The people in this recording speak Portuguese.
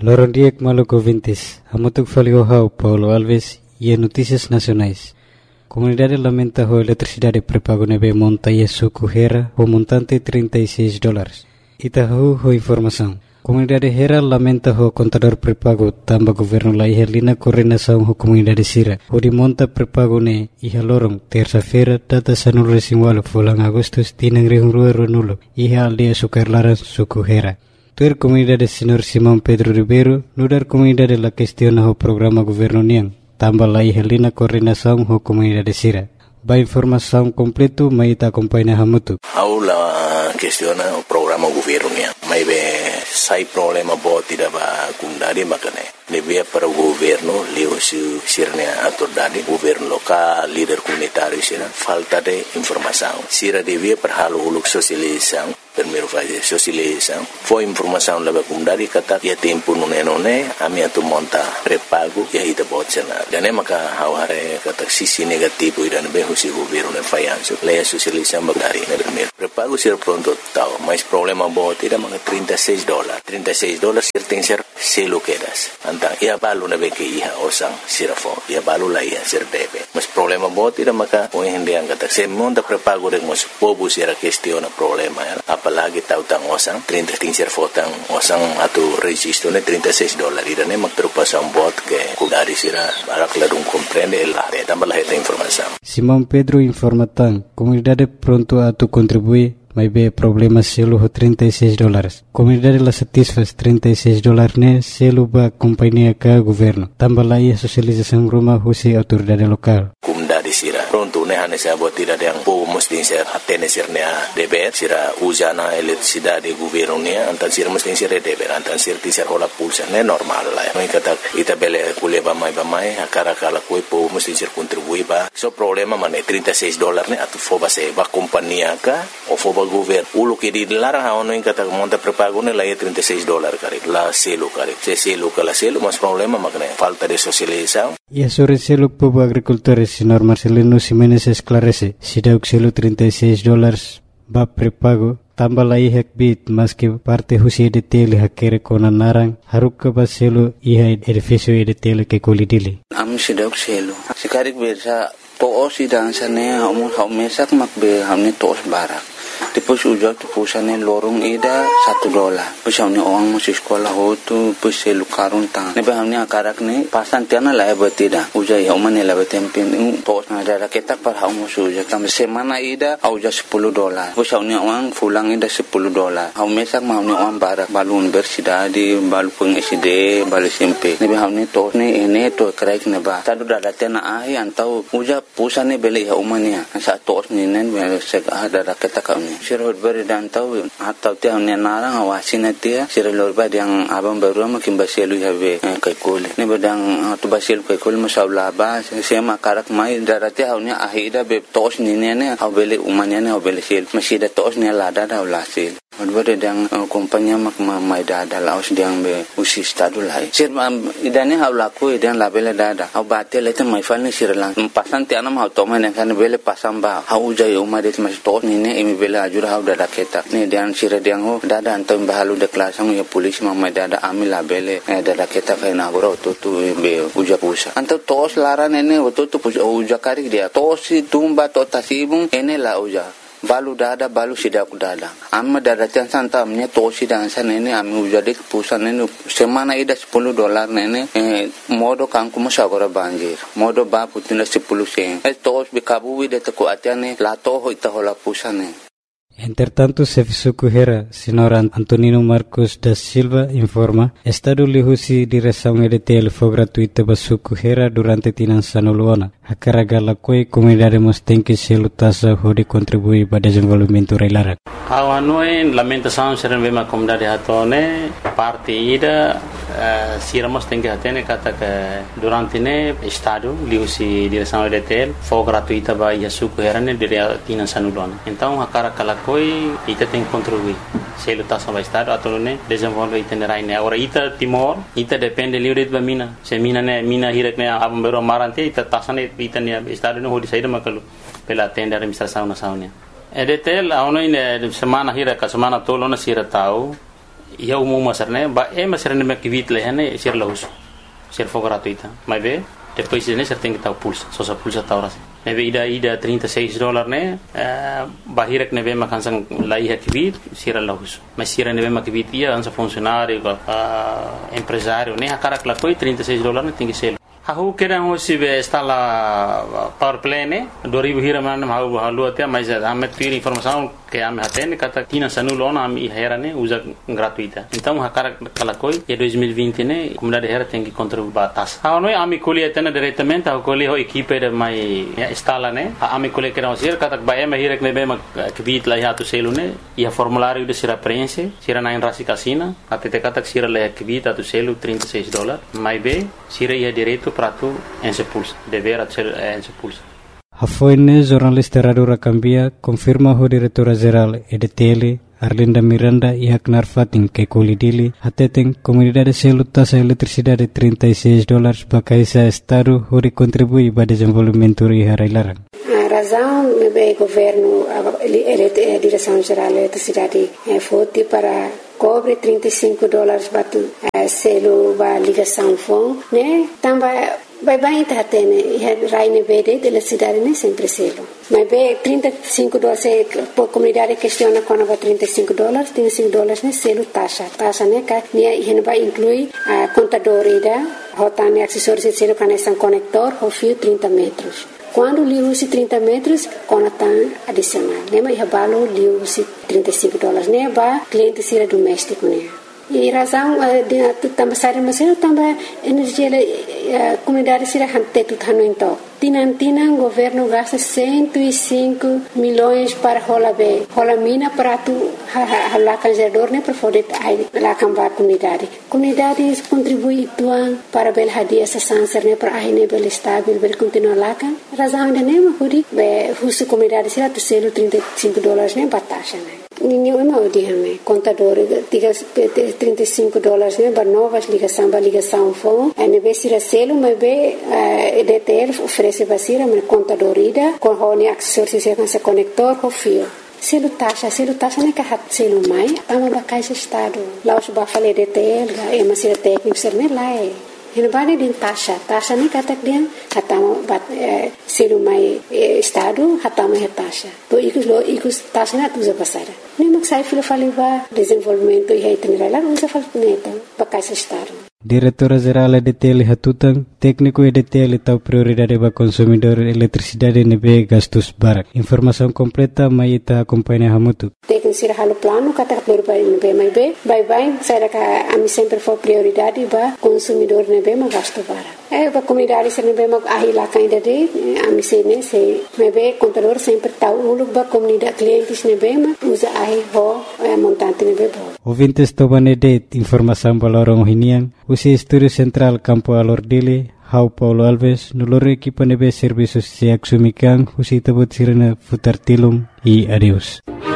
Lorondiek Maluco Vintes, Hamutuk Faliohau, Paulo Alves e Notícias Nacionais. Comunidade lamenta a eletricidade pré-pago nebe monta e suco Hera o montante $36. Itahu ho informação. Comunidade Hera lamenta o contador pré-pago tamba governo la ihelina coordenação ho comunidade Sira. O de monta pré-pago ne iha lorong terça-feira data sanul resinwalo fulang Agustus tinang rihungrua runulo iha aldia sukarlaran suco Hera. Tuer comunidade Senhor Simão Pedro Ribeiro nudar comunidade la questiona ho programa governo niang tambah la ihelina coordenação ho comunidade Sira. Ba informação completo mai ta acompanha Hamutu. Aula questiona o programa governo niang. Mai be sai problema bo tidak ba kundari makane. Lebih para o governo leu sirnya atordade governo lokal líder comunitário sira falta de informação. Sira devia para halo uluk sosialização. Primeiro fase sosialização. Foi informação leva kundari kata ya tempo nune ami atu monta pré-pago ya ita botsena. Dane maka haware kata sisi negativo ida be husi governo ne fayanso. Leia sosialização bagari na primeiro. Pré-pago sira pronto tau, mas problema bo tira maka $36. $36 sir tem ser selo quedas. Antang ia balu na be ke iha osang sirafo. Ia balu la ia sir debe. Mas problema bo tira maka o hindi ang kata se monta pré-pago rek mos pobu sira questiona problema ya. Apalagi tautang osang 30 ser fotang osang atu registro ne $36 irane magtrupasan bot ke kudari sira barak ladung comprende la tambah la esta informação. Simão Pedro informatan comunidade pronto atu contribui mai be problema selo ho $36. Comunidade la satisfaz $36 ne selo ba companhia ka governo. Tambah la ia sosialização rumah husi autoridade lokal. Comunidade sira pronto ne hane sa bot tidak yang po mesti ser atene sirnya deber sira usana eletricidade governo ne antan sira mesti ser deber antan sir ti ser hola pulsa ne normal la. Mai kata ita bele kuleba mai akara kala koi po mesti ser contribui ba. So problema mane $36 ne atu foba se ba companhia ka o foba governo ulo ke di larang haono in kata monta pré-pago ne la $36 kare la selo kare se selo kala selo mas problema makne falta de socialização. E sobre selo povo agricultores senhor Marcelino Ximenes esclarece se deu selo $36 ba pré-pago tambah la ihek bit mas que parte husi de tele hakere kona narang haruk ba selo iha edifício de tele ke kolidili am se deu selo sikarik bersa to osi dansane mesak makbe hamne tos barak Depois ujak tu pusane lorong ida $1. Pusane orang masih sekolah hotu puse lukarun tang. Nebe hamne akarak ne pasan tiana la betida. Ujak ya umane la betempin tos na ada ketak par hau musu ujak tam semana ida au ja $10. Pusane orang fulang ida $10. Hau mesak ma hamne orang barak balu universidade balu peng SD balu SMP. Nebe hamne tos ne ene to kraik ne ba. Tadu dada tena ahi antau ujak pusane bele ya umane sa tos ni nen sek ada ketak Sirot beri dan tahu atau tiang ni narang awasina tia sirot beri yang abang baru makin basilu habe kaikul ni bedang tu basilu kaikul masalah bah saya makarak mai darati awnya ahida be tos ni ne awbele umanya ne awbele sil masih ada tos ni lada dah ulasil Beri yang kompanya mak mai dada laos diang be usi stadu lai sir idane awlaku idan labele dada aw batel itu mai fal ni sirlang pasan tiana mau toman yang kan bele pasang ba aw jai umade mas tos ni ne imi bele ajur haw dada ketak ni dan sira diang ho dada antum bahalu de klasang ya polis mamai dada amila bele dada ketak kai na goro tu be uja pusa antu tos laran ene tu uja karik dia tos tumba to tasibung ene la uja balu dada balu sidak dada amma dada chan santa amnya tosi dan sanene ami ujadik pusan nene semana ida $10 nene modo kangku masagora banjir modo ba putina 10 sen tos bikabu de ko atiane la to hoita hola pusane. Entretanto, Sefisuku Hera, senhor Antonino Marcos da Silva, informa, Estado lihusi direção EDTL foi gratuita para Suku Hera durante tinan sanuluana. A carga la coi comunidade mostém que selo tasa hode contribui para desenvolvimento reilara. Awanoi lamentação serem bem a comunidade hatone parte ida siramos tem que atene kata que durante ne Estado lihusi direção EDTL foi gratuita para Suku Hera ne dire tinan sanuluana. Então a carga la coi ita tem que contribuir. Selo tasa para Estado atau ne desenvolve itinerai ne. Agora ita Timor ita depende livre de mina. Se mina ne mina hirak ne abang bero marante ita tasa ne ita ne Estado ne hodi saída makalu pela tenda administração nacional. EDTL aonde semana hira ka semana tolo na sira tau ia umum masar né ba masar né que vit leh né ser lahus ser for gratuita mas vê depois né ser tem que tal pulsa só sa pulsa tal ras né vê ida $36 né bahirek né vê makan lai ha que ser lahus mas ser né vê mak vit ia ansa funcionário empresário né cara que lá foi $36 né tem que ser Aku kira hoje está lá power play né 2000 hira mana halu até mas ame pira informação que ame atende kata tina sanulona ame hera né usa gratuita então a cara kala coi e 2020 né comunidade hera tem que contribuir batas não é ame colhe atende diretamente a colhe ho equipe de mai instala né ame colhe que não ser kata ba ame hira que ne bema que bit lá ya tu selo né e a formulário de sira preenche sira na enrasi casina até kata sira lá que bit tu selo $36 mais bem sira ia direito para tu ensepulsa dever ser ensepulsa. A foine jornalista Radio Racambia confirma o diretora geral EDTL Arlinda Miranda e Aknar Fatin que colidili até tem comunidade selo taxa eletricidade $36 para esse estado onde contribui para o desenvolvimento e a razão do governo a direção geral da eletricidade foi para cobre $35 para selo para ligação fone né também vai estar tendo raine bede de la cidade nem sempre selo mas bem $35 por comunidade questiona quando vai $35 né selo taxa né que vai incluir a contador ida rotane acessórios de selo conexão conector o fio 30 metros quando li usi 30 metros conectam adicional né mas balo li usi $35 né ba cliente sira doméstico né e razão de também sair mas eu também energia comunidade sira hante tu thano então Tinantina governo gasta 105 milhões para rola mina para tu lá canjador né para poder lá cambar comunidade contribui tuan para bel hadia essa sanser né para aí né bel estável bel continuar lá kan razão de né huri be husu comunidade sira tu selo $35 né batasha né ninguém é mal de hame contador diga $35 né para novas ligação fone a nível sira selo mas be EDTL oferece basira mas contador ida com honi acessórios com esse conector com fio selo taxa né que hat selo mai ama ba caixa estado lá os ba falei EDTL é mas sira técnico ser né lá é Hinabani din taxa ni kata dia hatama bat selo mai estado hatama he taxa to ikus taxa na tuza pasara nem maksai filo faliva desenvolvimento e itinerário lá usa falneta ba caixa estado Diretora Geral EDTL Hatutang, técnico EDTL tau prioridade para consumidor eletricidade nebe gastos barak. Informação completa mai ita acompanha hamutu. Técnico sira halo plano kata prioridade nebe mai be, bye sai ka ami sempre for prioridade para consumidor nebe ma gasto barak. Ba comunidade sira nebe ma ahila kainda de ami sene se nebe contador sempre tau ulu ba comunidade clientes nebe ma usa ahi ho montante nebe bo. Ouvintes tobane de informação balorong hinian usi Estúdio Central Campo Alordile, Hau Paulo Alves, no loro equipa nebe serviços se axumikan, usi tabot sirena futar tilum e adeus.